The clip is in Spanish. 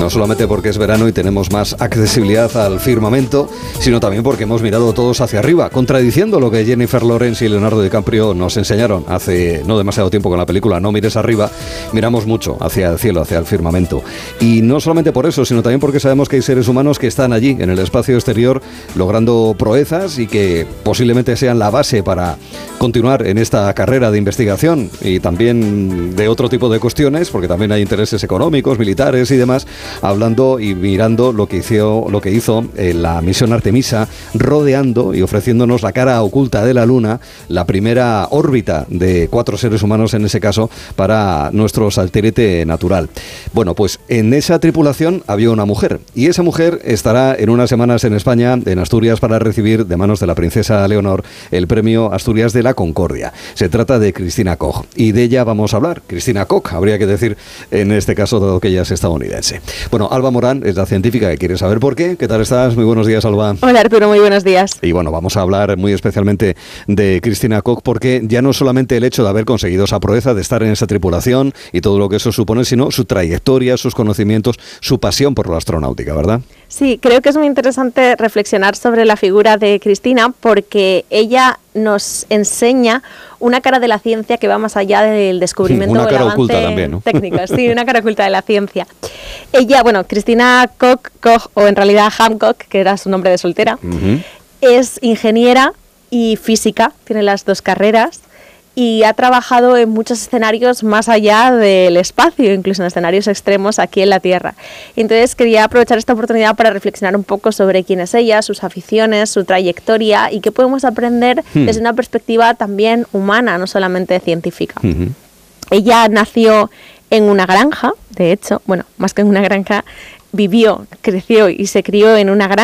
no solamente porque es verano y tenemos más accesibilidad al firmamento, sino también porque hemos mirado todos hacia arriba, contradiciendo lo que Jennifer Lawrence y Leonardo DiCaprio nos enseñaron hace no demasiado tiempo con la película No mires arriba. Miramos mucho hacia el cielo, hacia el firmamento. Y no solamente por eso, sino también porque sabemos que hay seres humanos que están allí, en el espacio exterior, logrando proezas y que posiblemente sean la base para continuar en esta carrera de investigación y también de otro tipo de cuestiones, porque también hay intereses económicos, militares y demás, hablando y mirando lo que hizo la misión Artemisa, rodeando y ofreciéndonos la cara oculta de la Luna, la primera órbita de 4 seres humanos en ese caso para nuestro satélite natural. Bueno, pues en esa tripulación había una mujer y esa mujer estará en unas semanas en España, en Asturias, para recibir de manos de la princesa Leonor el premio Asturias de la Concordia. Se trata de Christina Koch y de ella vamos a hablar. Christina Koch, habría que decir en este caso, dado que ella es estadounidense. Bueno, Alba Morán es la científica que quiere saber por qué. ¿Qué tal estás? Muy buenos días, Alba. Hola, Arturo, muy buenos días. Y bueno, vamos a hablar muy especialmente de Christina Koch porque ya no solamente el hecho de haber conseguido esa proeza, de estar en esa tripulación y todo lo que eso supone, sino su trayectoria, sus conocimientos, su pasión por la astronáutica, ¿verdad? Sí, creo que es muy interesante reflexionar sobre la figura de Christina porque ella nos enseña una cara de la ciencia que va más allá del descubrimiento una cara del avance oculta también, ¿no? técnico. Sí, una cara oculta de la ciencia. Ella, bueno, Christina Koch, o en realidad Hancock, que era su nombre de soltera, es ingeniera y física, tiene las dos carreras, y ha trabajado en muchos escenarios más allá del espacio, incluso en escenarios extremos aquí en la Tierra. Entonces quería aprovechar esta oportunidad para reflexionar un poco sobre quién es ella, sus aficiones, su trayectoria y qué podemos aprender desde una perspectiva también humana, no solamente científica. Ella nació en una granja, de hecho, bueno, más que en una granja, vivió, creció y se crió en una granja